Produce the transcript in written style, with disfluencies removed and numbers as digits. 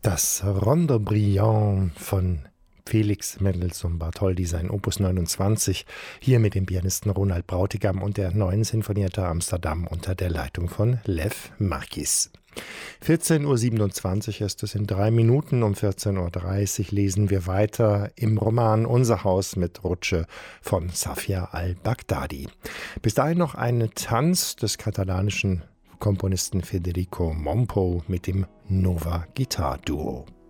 Das Rondo Brillant von Felix Mendelssohn Bartholdy, sein Opus 29, hier mit dem Pianisten Ronald Brautigam und der Neuen Sinfonietta Amsterdam unter der Leitung von Lev Marquis. 14.27 Uhr ist es in 3 Minuten. Um 14.30 Uhr lesen wir weiter im Roman Unser Haus mit Rutsche von Safia al-Baghdadi. Bis dahin noch ein Tanz des katalanischen Komponisten Federico Mompo mit dem Nova Guitar Duo.